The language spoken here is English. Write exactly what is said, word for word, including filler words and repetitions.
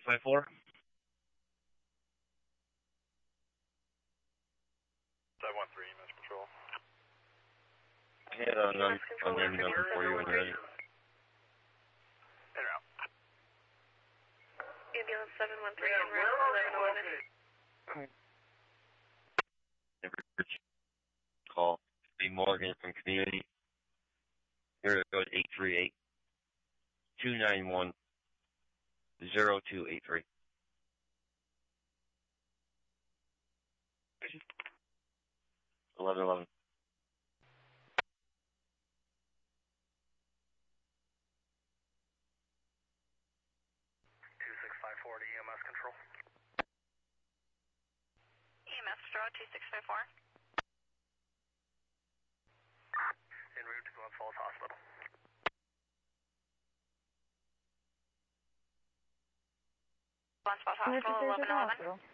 five four. seven one three, E M S Control. I had a num unnamed number for you when you're ready. In route. Ambulance seven one three en route eleven eleven. Call B. Morgan from Community. Here code eight three eight, two nine one, zero two eight three. eleven eleven. two six five four to E M S Control. E M S Control two six five four. En route to Glens Falls Hospital. Glens Falls Hospital eleven eleven.